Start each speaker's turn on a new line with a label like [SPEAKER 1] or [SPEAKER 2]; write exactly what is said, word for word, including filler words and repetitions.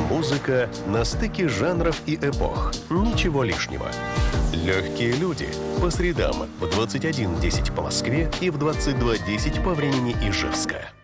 [SPEAKER 1] Музыка на стыке жанров и эпох. Ничего лишнего. «Легкие люди» по средам в двадцать один десять по Москве и в двадцать два десять по времени Ижевска.